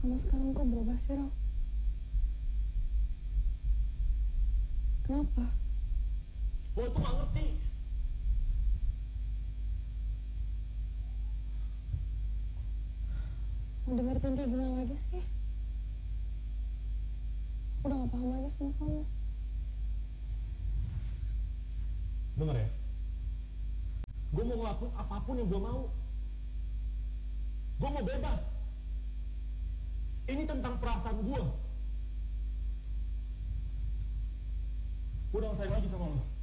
kamu sekarang kok berubah sih, Ro? Kenapa? Gue tuh gak ngerti. Mau denger kayak gimana lagi sih? Aku udah gak paham lagi sama kamu. Dengar ya, gue mau ngelakuin apapun yang gue mau. Gue mau bebas. Ini tentang perasaan gue. Gue udah gak sayang lagi sama lo.